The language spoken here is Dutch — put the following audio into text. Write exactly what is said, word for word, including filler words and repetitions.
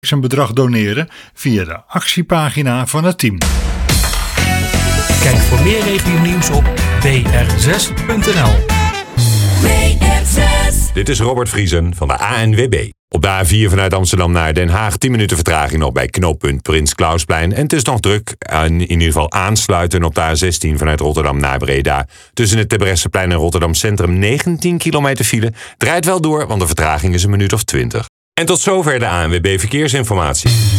een bedrag doneren via de actiepagina van het team. Kijk voor meer regionieuws op b r zes punt n l. B R zes. Dit is Robert Vriesen van de A N W B. Op de A vier vanuit Amsterdam naar Den Haag tien minuten vertraging nog bij knooppunt Prins Klausplein. En het is nog druk, in ieder geval aansluiten op de A zestien vanuit Rotterdam naar Breda. Tussen het Terbrechtseplein en Rotterdam Centrum negentien kilometer file. Draait wel door, want de vertraging is een minuut of twintig. En tot zover de A N W B Verkeersinformatie.